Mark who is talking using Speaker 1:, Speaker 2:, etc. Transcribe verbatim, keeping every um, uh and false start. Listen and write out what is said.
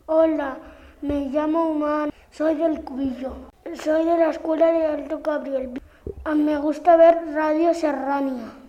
Speaker 1: Hola, me llamo Humán, soy del Cubillo. Soy de la escuela de Alto Gabriel. Me gusta ver Radio Serrania.